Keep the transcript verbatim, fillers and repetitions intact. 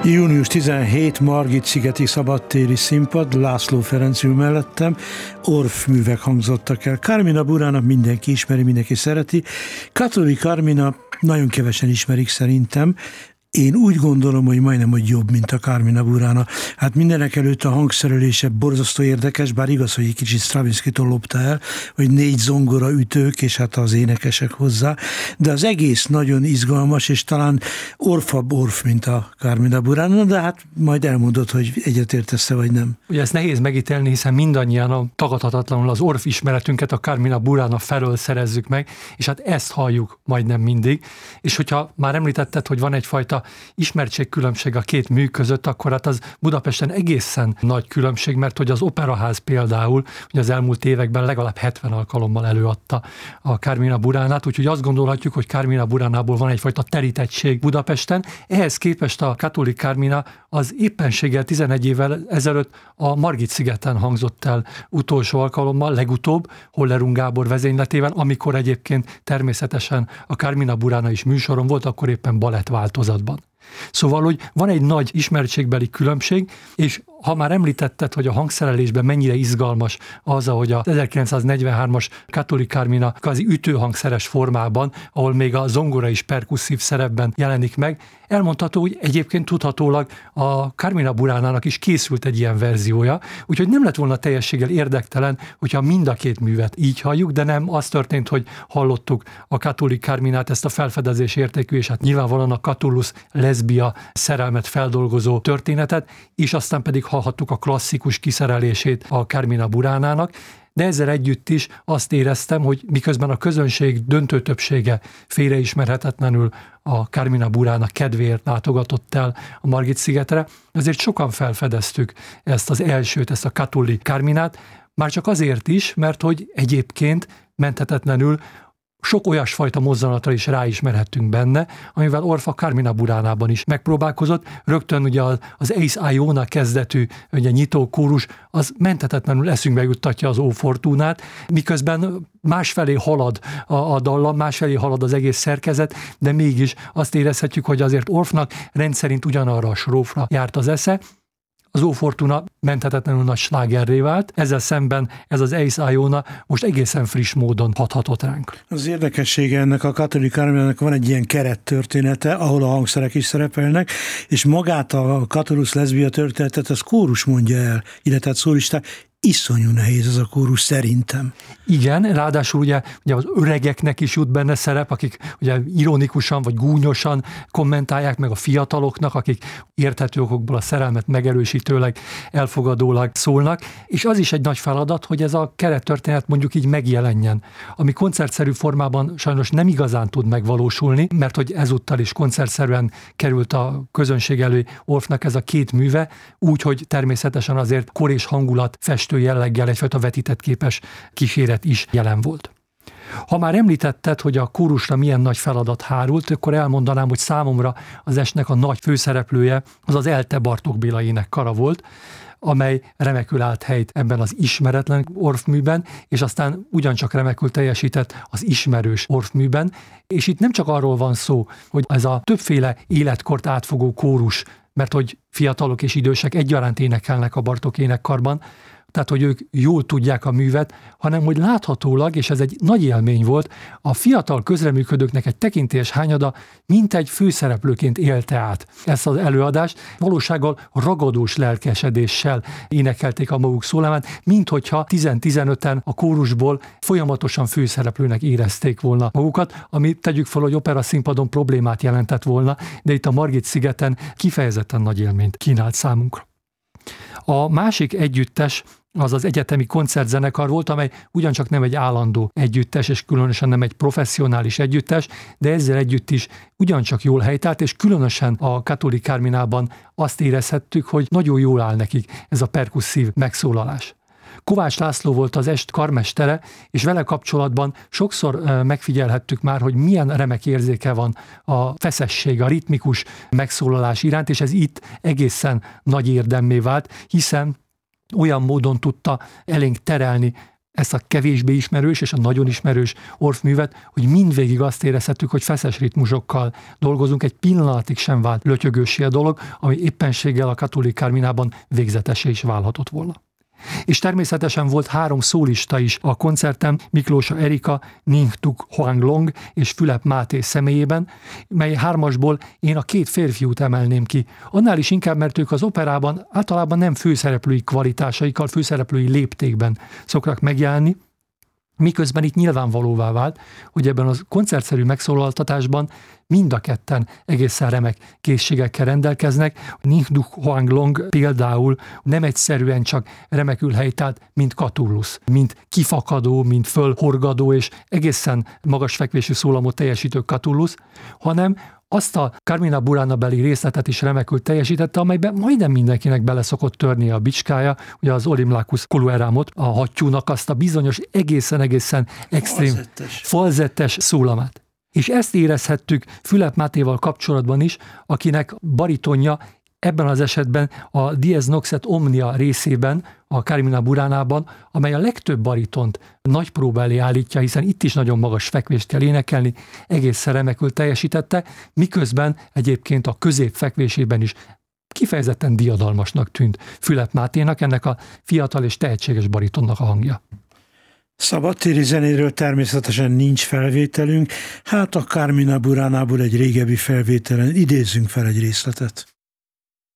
június tizenhetedike Margit-szigeti szabadtéri színpad, László Ferenc ül mellettem, Orff művek hangzottak el. Carmina Burának mindenki ismeri, mindenki szereti. Katholi Carmina nagyon kevesen ismerik szerintem. Én úgy gondolom, hogy majdnem, hogy jobb, mint a Carmina Burana. Hát mindenek előtt a hangszerelése borzasztó érdekes, bár igaz, hogy egy kicsit Stravinskytól lopta el, hogy négy zongora ütők, és hát az énekesek hozzá, de az egész nagyon izgalmas, és talán orfabb Orff, mint a Carmina Burana, de hát majd elmondod, hogy egyetértesz-e vagy nem. Ugye ezt nehéz megítélni, hiszen mindannyian a tagadhatatlanul az Orff ismeretünket a Carmina Burana felől szerezzük meg, és hát ezt halljuk majdnem mindig, és hogyha már említetted, hogy van egyfajta ismertségkülönbség a két mű között, akkor hát az Budapesten egészen nagy különbség, mert hogy az Operaház például, hogy az elmúlt években legalább hetven alkalommal előadta a Carmina Buránát, úgyhogy azt gondolhatjuk, hogy Carmina Buránából van egyfajta terítettség Budapesten. Ehhez képest a Katholi Carmina az éppenséggel tizenegy évvel ezelőtt a Margit-szigeten hangzott el utolsó alkalommal, legutóbb Hollerung Gábor vezényletében, amikor egyébként természetesen a Carmina Burana is műsoron volt, akkor éppen balett változatban. Szóval, hogy van egy nagy ismertségbeli különbség, és ha már említetted, hogy a hangszerelésben mennyire izgalmas az, ahogy az ezerkilencszáznegyvenhármas Katholi Carmina kvázi ütőhangszeres formában, ahol még a zongora is perkusszív szerepben jelenik meg, elmondható, hogy egyébként tudhatólag a Carmina Buránának is készült egy ilyen verziója, úgyhogy nem lett volna teljességgel érdektelen, hogyha mind a két művet így halljuk, de nem az történt, hogy hallottuk a Katholi Carminát, ezt a felfedezés értékű, és hát nyilvánvalóan a Catullus leszbia szerelmet feldolgozó történetet, és aztán pedig hallhattuk a klasszikus kiszerelését a Carmina Buránának, de ezzel együtt is azt éreztem, hogy miközben a közönség döntő többsége félreismerhetetlenül a Carmina Burána kedvéért látogatott el a Margit-szigetre, azért sokan felfedeztük ezt az elsőt, ezt a Katholi Carminát, már csak azért is, mert hogy egyébként menthetetlenül sok olyasfajta mozzanatra is ráismerhettünk benne, amivel Orff a Carmina Buránában is megpróbálkozott. Rögtön ugye az Eis Iona kezdetű ugye, nyitó kórus, az menthetetlenül eszünkbe juttatja az Ó Fortunát, miközben másfelé halad a, a dallam, másfelé halad az egész szerkezet, de mégis azt érezhetjük, hogy azért Orffnak rendszerint ugyanarra a strófra járt az esze. Az Ó Fortuna menthetetlenül nagy slágerré vált, ezzel szemben ez az Eis Iona most egészen friss módon hathatott ránk. Az érdekessége ennek a Katholi Carminának van egy ilyen kerettörténete, ahol a hangszerek is szerepelnek, és magát a Catullus leszbia történetet az kórus mondja el, illetve a szólisták. Iszonyú nehéz ez a kórus szerintem. Igen, ráadásul ugye, ugye az öregeknek is jut benne szerep, akik ugye ironikusan vagy gúnyosan kommentálják meg a fiataloknak, akik érthető okokból a szerelmet megerősítőleg, elfogadólag szólnak, és az is egy nagy feladat, hogy ez a kerettörténet mondjuk így megjelenjen, ami koncertszerű formában sajnos nem igazán tud megvalósulni, mert hogy ezúttal is koncertszerűen került a közönség elő Orffnak ez a két műve, úgy, természetesen azért kor és hangulat festő jelleggel egyfajta vetített képes kíséret is jelen volt. Ha már említetted, hogy a kórusra milyen nagy feladat hárult, akkor elmondanám, hogy számomra az estnek a nagy főszereplője az az Elte Bartók Béla énekkara volt, amely remekül állt helyt ebben az ismeretlen Orff műben, és aztán ugyancsak remekül teljesített az ismerős Orff műben, és itt nem csak arról van szó, hogy ez a többféle életkort átfogó kórus, mert hogy fiatalok és idősek egyaránt énekelnek a Bartók énekkarban, tehát hogy ők jól tudják a művet, hanem hogy láthatólag, és ez egy nagy élmény volt, a fiatal közreműködőknek egy tekintélyes hányada mintegy főszereplőként élte át ezt az előadást, valósággal ragadós lelkesedéssel énekelték a maguk szólamát, mint hogyha tíz-tizenöten a kórusból folyamatosan főszereplőnek érezték volna magukat, ami tegyük fel, hogy opera színpadon problémát jelentett volna, de itt a Margit-szigeten kifejezetten nagy élményt kínált számunkra. A másik együttes az az egyetemi koncertzenekar volt, amely ugyancsak nem egy állandó együttes, és különösen nem egy professzionális együttes, de ezzel együtt is ugyancsak jól helytált, és különösen a Katholi Carminában azt érezhettük, hogy nagyon jól áll nekik ez a perkusszív megszólalás. Kovács László volt az est karmestere, és vele kapcsolatban sokszor megfigyelhettük már, hogy milyen remek érzéke van a feszesség, a ritmikus megszólalás iránt, és ez itt egészen nagy érdemmé vált, hiszen olyan módon tudta elénk terelni ezt a kevésbé ismerős és a nagyon ismerős orff-művet, hogy mindvégig azt érezhettük, hogy feszes ritmusokkal dolgozunk, egy pillanatig sem vált lötyögőssé a dolog, ami éppenséggel a Katholiek Carminában végzetesé is válhatott volna. És természetesen volt három szólista is a koncerten, Miklósa Erika, Ning Tuk Hoang Long és Fülep Máté személyében, mely hármasból én a két férfiút emelném ki. Annál is inkább, mert ők az operában általában nem főszereplői kvalitásaikkal, főszereplői léptékben szoktak megjelenni, miközben itt nyilvánvalóvá vált, hogy ebben a koncertszerű megszólaltatásban mind a ketten egészen remek készségekkel rendelkeznek. Ning Tuk Hoang Long például nem egyszerűen csak remekül helytált, mint Catullus, mint kifakadó, mint fölhorgadó és egészen magas fekvésű szólamot teljesítő Catullus, hanem azt a Carmina Burana beli részletet is remekül teljesítette, amelyben majdnem mindenkinek bele szokott törni a bicskája, ugye az Olimlacus Colueramot, a hattyúnak azt a bizonyos egészen-egészen extrém, falzettes. falzettes szólamát. És ezt érezhettük Fülep Mátéval kapcsolatban is, akinek baritonja ebben az esetben a Dies Noxet Omnia részében, a Carmina Buranában, amely a legtöbb baritont nagy próba elé állítja, hiszen itt is nagyon magas fekvést kell énekelni, egészen remekül teljesítette, miközben egyébként a középfekvésében is kifejezetten diadalmasnak tűnt Fülep Máténak, ennek a fiatal és tehetséges baritonnak a hangja. Szabadtéri zenéről természetesen nincs felvételünk, hát a Carmina Buranából egy régebbi felvételen idézzünk fel egy részletet.